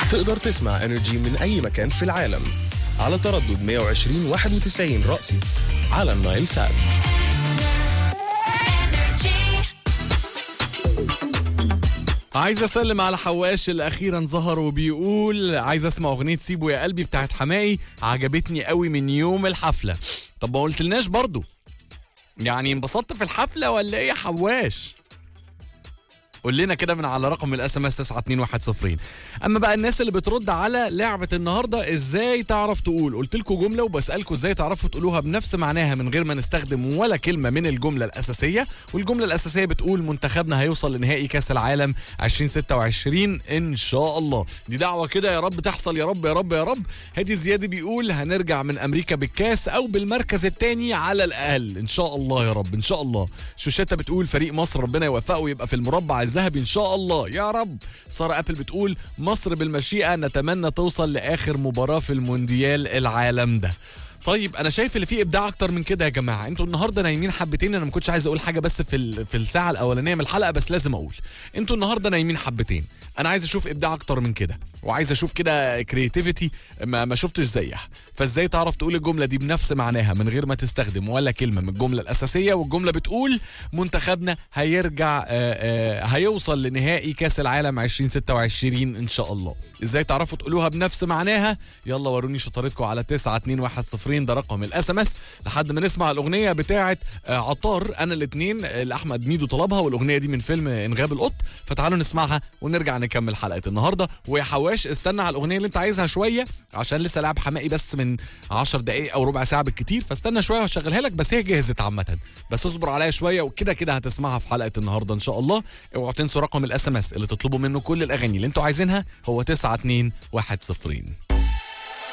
تقدر تسمع انرجي من أي مكان في العالم على تردد 120-91 رأسي على النايل سات. عايز اسلم على حواش اللي اخيرا ظهر وبيقول عايز اسمع اغنيه سيبه يا قلبي بتاعت حماقي، عجبتني قوي من يوم الحفله. طب ما قلتلناش برضو، يعني انبسطت في الحفله ولا ايه يا حواش؟ قول لنا كده من على رقم الاس ام اس 92110. اما بقى الناس اللي بترد على لعبه النهارده، ازاي تعرف تقول؟ قلت لكم جمله وبسالكم ازاي تعرفوا تقولوها بنفس معناها من غير ما نستخدم ولا كلمه من الجمله الاساسيه. والجمله الاساسيه بتقول منتخبنا هيوصل لنهائي كاس العالم 2026 ان شاء الله. دي دعوه كده يا رب تحصل يا رب يا رب يا رب. هادي زيادي بيقول هنرجع من امريكا بالكاس او بالمركز الثاني على الاقل ان شاء الله يا رب ان شاء الله. شوشته بتقول فريق مصر ربنا يوفقه ويبقى في المربع الذهبي ان شاء الله يا رب. ساره ابل بتقول مصر بالمشيئه نتمنى توصل لاخر مباراه في المونديال العالم ده. طيب انا شايف اللي فيه ابداع اكتر من كده يا جماعه. انتوا النهارده نايمين حبتين. انا ما كنتش عايز اقول حاجه بس في الساعه الاولانيه من الحلقه، بس لازم اقول انتوا النهارده نايمين حبتين. انا عايز اشوف ابداع اكتر من كده، وعايز اشوف كده كرياتيفيتي ما شفتش زيها. فازاي تعرف تقول الجمله دي بنفس معناها من غير ما تستخدم ولا كلمه من الجمله الاساسيه؟ والجمله بتقول منتخبنا هيرجع هيوصل لنهائي كاس العالم 2026 ان شاء الله. ازاي تعرفوا تقولوها بنفس معناها؟ يلا وروني شطارتكم على 92110. ده رقم الاس ام اس لحد ما نسمع الاغنيه بتاعه عطار انا الاثنين اللي احمد ميدو طلبها، والاغنيه دي من فيلم انغاب القط. فتعالوا نسمعها ونرجع نكمل حلقه النهارده. ويا حواش استنى على الاغنيه اللي انت عايزها شويه، عشان لسه لاعب حماقي بس من 10 دقائق او ربع ساعه بالكتير، فاستنى شويه وهشغلها لك. بس هي جهزت عامه، بس اصبر عليا شويه وكده كده هتسمعها في حلقه النهارده ان شاء الله. اوعوا تنسوا رقم الاس ام اس اللي تطلبوا منه كل الاغاني اللي انتوا عايزينها هو 92110.